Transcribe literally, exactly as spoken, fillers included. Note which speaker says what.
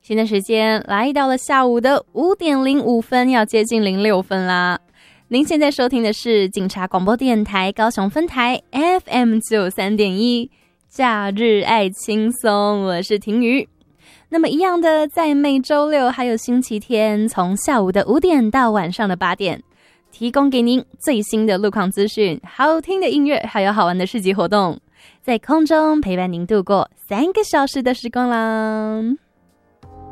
Speaker 1: 现在时间来到了下午的五点零五分，要接近零六分啦。您现在收听的是警察广播电台高雄分台 F M 九三点一，假日爱轻松，我是婷瑜。那么一样的，在每周六还有星期天，从下午的五点到晚上的八点，提供给您最新的路况资讯、好听的音乐，还有好玩的市集活动，在空中陪伴您度过三个小时的时光啦。